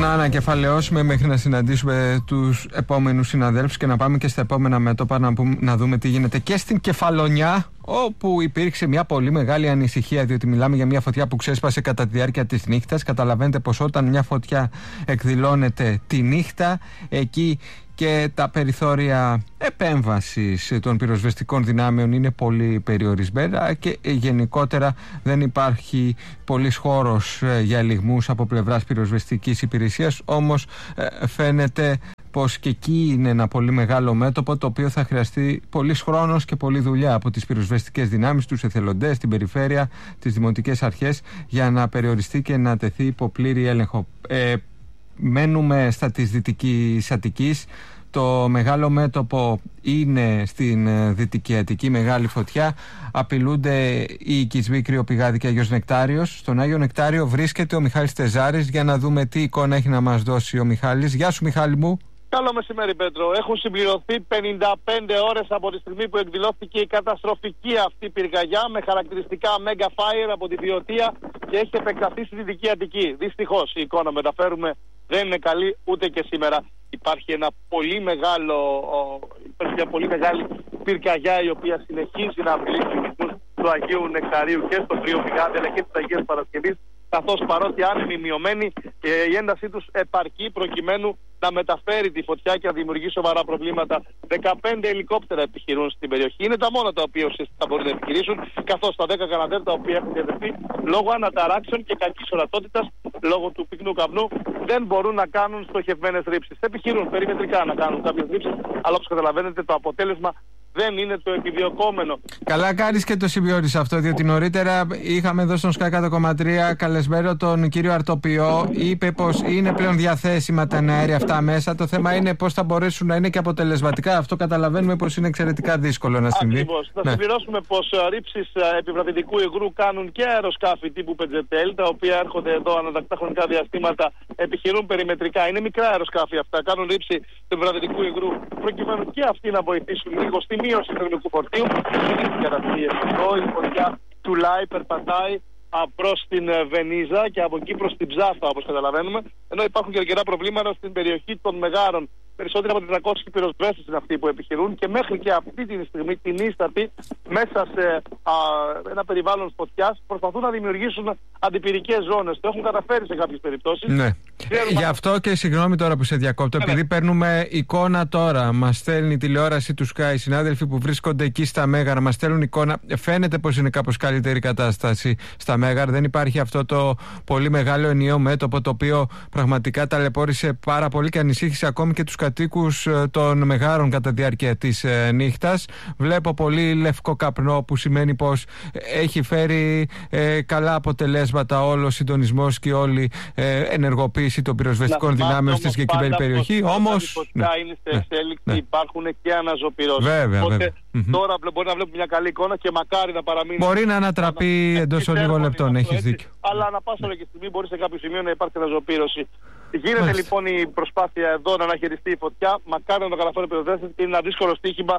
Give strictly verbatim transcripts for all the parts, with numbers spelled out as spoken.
να ανακεφαλαιώσουμε μέχρι να συναντήσουμε τους επόμενους συναδέλφους και να πάμε και στα επόμενα μέτωπα να, πούμε, να δούμε τι γίνεται και στην Κεφαλονιά, όπου υπήρξε μια πολύ μεγάλη ανησυχία, διότι μιλάμε για μια φωτιά που ξέσπασε κατά τη διάρκεια της νύχτας. Καταλαβαίνετε πως όταν μια φωτιά εκδηλώνεται τη νύχτα, εκεί και τα περιθώρια επέμβασης των πυροσβεστικών δυνάμεων είναι πολύ περιορισμένα και γενικότερα δεν υπάρχει πολύς χώρος για ελιγμούς από πλευράς πυροσβεστικής υπηρεσίας. Όμως φαίνεται πως και εκεί είναι ένα πολύ μεγάλο μέτωπο, το οποίο θα χρειαστεί πολύς χρόνος και πολλή δουλειά από τις πυροσβεστικές δυνάμεις, τους εθελοντές, την περιφέρεια, τις δημοτικές αρχές, για να περιοριστεί και να τεθεί υπό πλήρη έλεγχο. Ε, μένουμε στα της Δυτικής Αττικής. Το μεγάλο μέτωπο είναι στην Δυτική Αττική, μεγάλη φωτιά. Απειλούνται οι οικισμοί Κρυοπηγάδη και Άγιος Νεκτάριος. Στον Άγιο Νεκτάριο βρίσκεται ο Μιχάλης Τεζάρης για να δούμε τι εικόνα έχει να μας δώσει ο Μιχάλης. Γεια σου, Μιχάλη μου. Καλό μεσημέρι, Πέτρο. Έχουν συμπληρωθεί πενήντα πέντε ώρες από τη στιγμή που εκδηλώθηκε η καταστροφική αυτή πυρκαγιά με χαρακτηριστικά Mega Fire από τη Βιωτία και έχει επεκταθεί στη Δυτική Αττική. Δυστυχώς η εικόνα μεταφέρουμε δεν είναι καλή ούτε και σήμερα. Υπάρχει ένα πολύ μεγάλο, υπάρχει μια πολύ μεγάλη πυρκαγιά η οποία συνεχίζει να απειλεί τους οικισμούς του Αγίου Νεκταρίου και στο Κρυοπηγάδη αλλά και της Αγίας Παρασκευής, καθώς παρότι άνεμοι μειωμένοι, η έντασή τους επαρκεί προκειμένου να μεταφέρει τη φωτιά και να δημιουργεί σοβαρά προβλήματα. δεκαπέντε ελικόπτερα επιχειρούν στην περιοχή. Είναι τα μόνα τα οποία ουσιαστικά μπορούν να επιχειρήσουν, καθώς τα δέκα καναδέρ τα οποία έχουν διαδεθεί λόγω αναταράξεων και κακής ορατότητας, λόγω του πυκνού καπνού, δεν μπορούν να κάνουν στοχευμένες ρήψεις. Επιχειρούν περιμετρικά να κάνουν κάποιες ρήψεις, αλλά όπως καταλαβαίνετε το αποτέλεσμα δεν είναι το επιδιωκόμενο. Καλά κάνεις και το σημειώνεις αυτό, διότι νωρίτερα είχαμε εδώ στον ΣΚΑ εκατό κόμμα τρία καλεσμένο τον κύριο Αρτοπιό. Είπε πως είναι πλέον διαθέσιμα τα αέρια αυτά μέσα. Το θέμα είναι πως θα μπορέσουν να είναι και αποτελεσματικά. Αυτό καταλαβαίνουμε πως είναι εξαιρετικά δύσκολο να συμβεί. Ακριβώς. Ναι. Να συμπληρώσουμε πως ρήψεις επιβραδυτικού υγρού κάνουν και αεροσκάφη τύπου Πετζετέλ, τα οποία έρχονται εδώ ανατακτά χρονικά διαστήματα, επιχειρούν περιμετρικά. Είναι μικρά αεροσκάφη αυτά. Κάνουν ρήψη του επιβραδυτικού υγρού προκειμένου και αυτοί να βοηθήσουν λίγο στη μείωση του θερμικού φορτίου. Δεν έχει καταστήσει εδώ. Η φωτιά τουλάει, περπατάει προς την Βενίζα και από εκεί προς την Ψάφα, όπως καταλαβαίνουμε. Ενώ υπάρχουν και αρκετά προβλήματα στην περιοχή των Μεγάρων. Περισσότεροι από τετρακόσιοι πυροσβέστες είναι αυτοί που επιχειρούν και μέχρι και αυτή τη στιγμή την ίστατη μέσα σε α, ένα περιβάλλον φωτιάς προσπαθούν να δημιουργήσουν αντιπυρικές ζώνες. Το έχουν καταφέρει σε κάποιες περιπτώσεις. Ναι. Γι' αυτό και συγγνώμη τώρα που σε διακόπτω, επειδή ναι. παίρνουμε εικόνα τώρα, μας στέλνει η τηλεόραση του Sky, οι συνάδελφοι που βρίσκονται εκεί στα Μέγαρα, μας στέλνουν εικόνα. Φαίνεται πως είναι κάπως καλύτερη κατάσταση στα Μέγαρα. Δεν υπάρχει αυτό το πολύ μεγάλο ενιαίο μέτωπο, το οποίο πραγματικά ταλαιπώρησε πάρα πολύ και ανησύχησε ακόμη και τους κατοίκους των Μεγάρων κατά τη διάρκεια της ε, νύχτας. Βλέπω πολύ λευκό καπνό, που σημαίνει πως έχει φέρει ε, καλά αποτελέσματα όλο ο συντονισμός και όλη ε, ενεργοποίηση των πυροσβεστικών δυνάμεων στη συγκεκριμένη περιοχή. Όμως. Η φωτιά ναι, είναι σε εξέλιξη, ναι, υπάρχουν και αναζωπυρώσεις. Βέβαια, Οπότε βέβαια. τώρα μπορεί να βλέπουμε μια καλή εικόνα και μακάρι να παραμείνει. Μπορεί να ανατραπεί εντός λίγων λεπτών, έχεις δίκιο. Αλλά ανά πάσα ώρα και στιγμή μπορεί σε κάποιο σημείο να υπάρξει αναζωπήρωση. Γίνεται Μάλιστα. λοιπόν η προσπάθεια εδώ να αναχαιριστεί η φωτιά. Μακάρι να το καταφέρουν οι πυροσβέστες. Είναι ένα δύσκολο στοίχημα.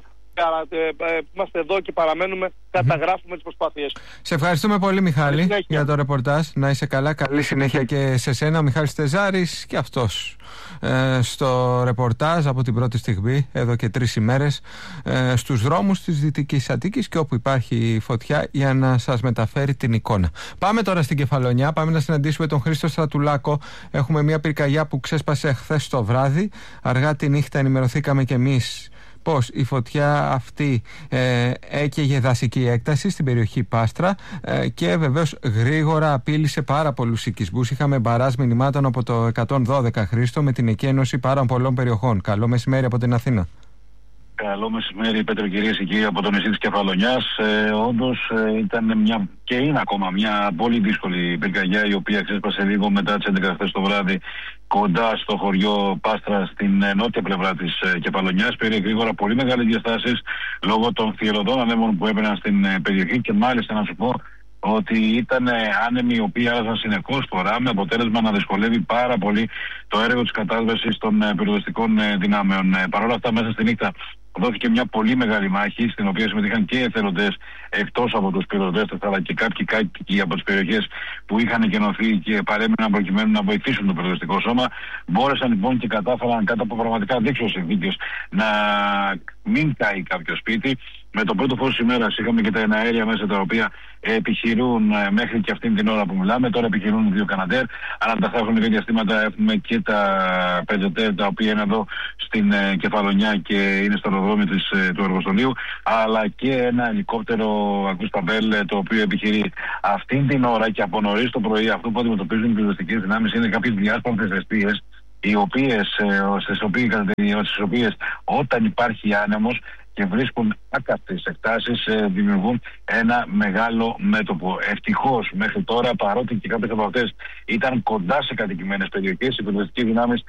Είμαστε εδώ και παραμένουμε, καταγράφουμε τις προσπάθειες. Σε ευχαριστούμε πολύ, Μιχάλη, για το ρεπορτάζ. Να είσαι καλά, καλή συνέχεια και σε σένα. Ο Μιχάλης Τεζάρης και αυτός ε, στο ρεπορτάζ από την πρώτη στιγμή, εδώ και τρεις ημέρες, ε, στους δρόμους της Δυτικής Αττικής και όπου υπάρχει φωτιά, για να σας μεταφέρει την εικόνα. Πάμε τώρα στην Κεφαλονιά, πάμε να συναντήσουμε τον Χρήστο Στρατουλάκο. Έχουμε μια πυρκαγιά που ξέσπασε χθες το βράδυ. Αργά τη νύχτα ενημερωθήκαμε κι εμείς πως η φωτιά αυτή ε, έκαιγε δασική έκταση στην περιοχή Πάστρα ε, και βεβαίως γρήγορα απείλησε πάρα πολλούς οικισμούς. Είχαμε μπαράζ μηνυμάτων από το εκατόν δώδεκα, Χρήστο, με την εκένωση πάρα πολλών περιοχών. Καλό μεσημέρι από την Αθήνα. Καλό μεσημέρι, Πέτρο, κυρίες και κύριοι, από το νησί της Κεφαλονιάς. Ε, όντως ε, ήταν μια, και είναι ακόμα μια πολύ δύσκολη πυρκαγιά, η οποία ξέσπασε λίγο μετά τις έντεκα χθες το βράδυ κοντά στο χωριό Πάστρα, στην ε, νότια πλευρά της ε, Κεφαλονιάς. Πήρε γρήγορα πολύ μεγάλες διαστάσεις λόγω των θηελωδών ανέμων που έπαιρναν στην ε, περιοχή και μάλιστα να σου πω ότι ήταν άνεμοι οι οποίοι άλλαζαν συνεχώς τώρα, με αποτέλεσμα να δυσκολεύει πάρα πολύ το έργο της κατάσβεσης των ε, πυροσβεστικών ε, δυνάμεων. Ε, Παρ' όλα αυτά, μέσα στη νύχτα δόθηκε μια πολύ μεγάλη μάχη, στην οποία συμμετείχαν και εθελοντές εκτός από τους πυροσβέστες, αλλά και κάποιοι κάτοικοι από τις περιοχές που είχαν εκενωθεί και παρέμειναν προκειμένου να βοηθήσουν το πυροσβεστικό σώμα. Μπόρεσαν λοιπόν και κατάφεραν κάτω από πραγματικά δύσκολες συνθήκες να μην καεί κάποιο σπίτι. Με το πρώτο φως της ημέρας είχαμε και τα εναέρια μέσα, τα οποία επιχειρούν μέχρι και αυτήν την ώρα που μιλάμε. Τώρα επιχειρούν δύο Καναντέρ. Ανά τα χρονικά διαστήματα έχουμε και τα πεντζετέρ, τα οποία είναι εδώ στην ε, Κεφαλονιά και είναι στο αεροδρόμιο της, ε, του εργοστολίου, αλλά και ένα ελικόπτερο Ακουσταμπέλ, το οποίο επιχειρεί αυτήν την ώρα. Και από νωρίς το πρωί αυτό που αντιμετωπίζουν οι πυροσβεστικές δυνάμεις είναι κάποιες διάσπαρτες αιστείες, οι οποίες, ε, στις οποίες, στις οποίες όταν υπάρχει άνεμος και βρίσκουν άκαυτες εκτάσεις, ε, δημιουργούν ένα μεγάλο μέτωπο. Ευτυχώς μέχρι τώρα, παρότι και κάποιες από αυτές ήταν κοντά σε κατοικημένες περιοχές, οι πυροσβεστικές δυνάμεις